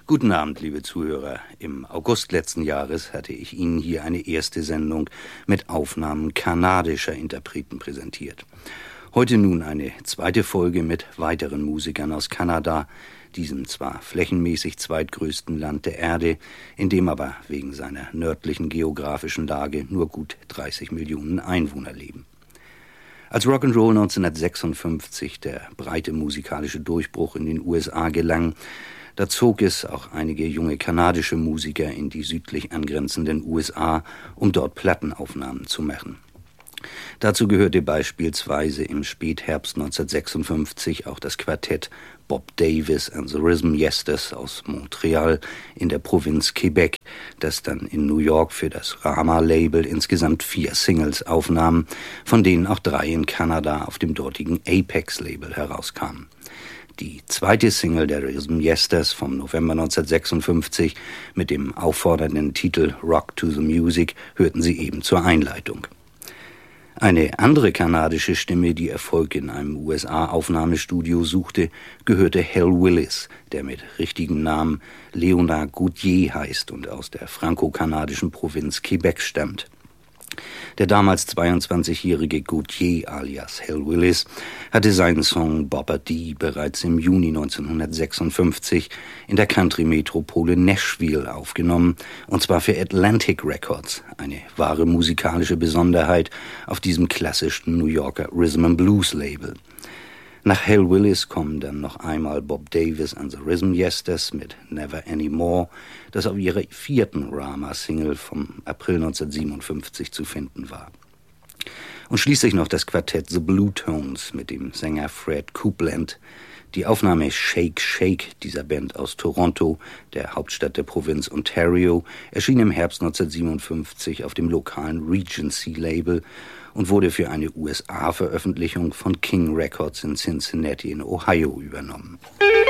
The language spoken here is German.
Guten Abend, liebe Zuhörer. Im August letzten Jahres hatte ich Ihnen hier eine erste Sendung mit Aufnahmen kanadischer Interpreten präsentiert. Heute nun eine zweite Folge mit weiteren Musikern aus Kanada, diesem zwar flächenmäßig zweitgrößten Land der Erde, in dem aber wegen seiner nördlichen geografischen Lage nur gut 30 Millionen Einwohner leben. Als Rock'n'Roll 1956 der breite musikalische Durchbruch in den USA gelang, da zog es auch einige junge kanadische Musiker in die südlich angrenzenden USA, um dort Plattenaufnahmen zu machen. Dazu gehörte beispielsweise im Spätherbst 1956 auch das Quartett Bob Davis and the Rhythm Yesters aus Montreal in der Provinz Quebec, das dann in New York für das Rama-Label insgesamt 4 Singles aufnahm, von denen auch 3 in Kanada auf dem dortigen Apex-Label herauskamen. Die zweite Single der Rhythm Yesters vom November 1956 mit dem auffordernden Titel Rock to the Music hörten Sie eben zur Einleitung. Eine andere kanadische Stimme, die Erfolg in einem USA-Aufnahmestudio suchte, gehörte Hal Willis, der mit richtigem Namen Léonard Gauthier heißt und aus der franco-kanadischen Provinz Quebec stammt. Der damals 22-jährige Gauthier alias Hal Willis hatte seinen Song Bopper D bereits im Juni 1956 in der Country-Metropole Nashville aufgenommen, und zwar für Atlantic Records, eine wahre musikalische Besonderheit auf diesem klassischen New Yorker Rhythm-and-Blues-Label. Nach Hal Willis kommen dann noch einmal Bob Davis and the Rhythm Yesters mit Never Anymore, das auf ihrer 4. Rama-Single vom April 1957 zu finden war. Und schließlich noch das Quartett The Blue Tones mit dem Sänger Fred Coupland. Die Aufnahme Shake Shake dieser Band aus Toronto, der Hauptstadt der Provinz Ontario, erschien im Herbst 1957 auf dem lokalen Regency-Label und wurde für eine USA-Veröffentlichung von King Records in Cincinnati in Ohio übernommen.